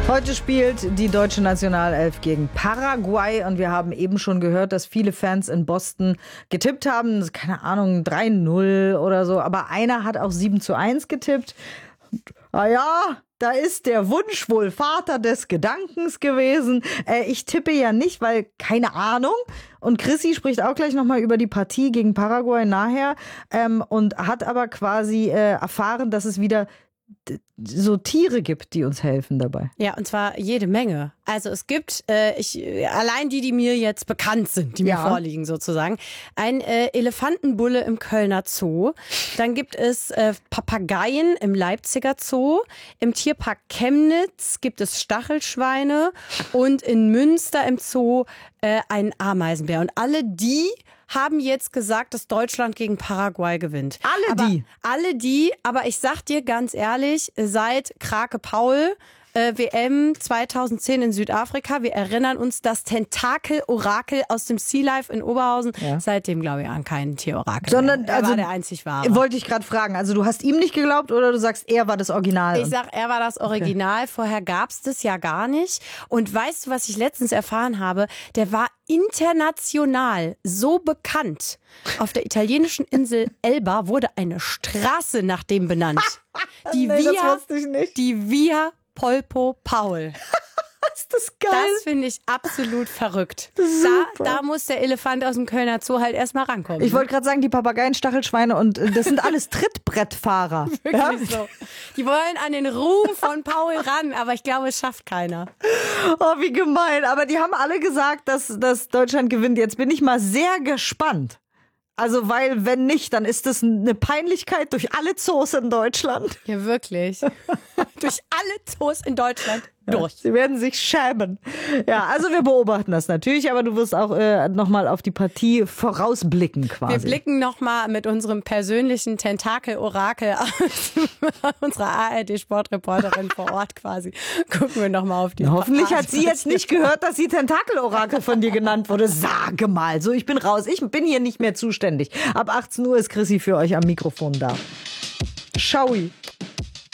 Heute spielt die deutsche Nationalelf gegen Paraguay und wir haben eben schon gehört, dass viele Fans in Boston getippt haben, keine Ahnung, 3-0 oder so, aber einer hat auch 7-1 getippt. Ja, da ist der Wunsch wohl Vater des Gedankens gewesen. Ich tippe ja nicht, weil keine Ahnung. Und Chrissy spricht auch gleich nochmal über die Partie gegen Paraguay nachher und hat aber quasi erfahren, dass es wieder so Tiere gibt, die uns helfen dabei. Ja, und zwar jede Menge. Also es gibt, allein die mir jetzt bekannt sind, die mir vorliegen sozusagen, ein Elefantenbulle im Kölner Zoo. Dann gibt es Papageien im Leipziger Zoo. Im Tierpark Chemnitz gibt es Stachelschweine. Und in Münster im Zoo einen Ameisenbär. Und alle die haben jetzt gesagt, dass Deutschland gegen Paraguay gewinnt. Alle die, aber ich sag dir ganz ehrlich, seit Krake Paul, WM 2010 in Südafrika, wir erinnern uns, das Tentakel-Orakel aus dem Sea Life in Oberhausen, seitdem glaube ich an keinen Tier-Orakel. Sondern er war der einzig wahre. Wollte ich gerade fragen, also du hast ihm nicht geglaubt oder du sagst, er war das Original? Ich sag, er war das Original, vorher gab's das ja gar nicht. Und weißt du, was ich letztens erfahren habe? Der war international so bekannt. Auf der italienischen Insel Elba wurde eine Straße nach dem benannt. Die das wusste ich nicht. Die Via Polpo Paul. Ist das geil? Das finde ich absolut verrückt. Da muss der Elefant aus dem Kölner Zoo halt erstmal rankommen. Ich wollte gerade sagen, die Papageien, Stachelschweine und das sind alles Trittbrettfahrer. Wirklich so. Die wollen an den Ruhm von Paul ran, aber ich glaube, es schafft keiner. Oh, wie gemein. Aber die haben alle gesagt, dass Deutschland gewinnt. Jetzt bin ich mal sehr gespannt. Also, weil, wenn nicht, dann ist das eine Peinlichkeit durch alle Zoos in Deutschland. Ja, wirklich. Durch alle Zoos in Deutschland durch. Sie werden sich schämen. Ja, also wir beobachten das natürlich, aber du wirst auch nochmal auf die Partie vorausblicken quasi. Wir blicken nochmal mit unserem persönlichen Tentakel-Orakel aus unserer ARD-Sportreporterin vor Ort quasi. Gucken wir nochmal auf die Hoffentlich hat sie jetzt nicht gehört, dass sie Tentakel-Orakel von dir genannt wurde. Sage mal. So, ich bin raus. Ich bin hier nicht mehr zuständig. Ab 18 Uhr ist Chrissy für euch am Mikrofon da. Schaui.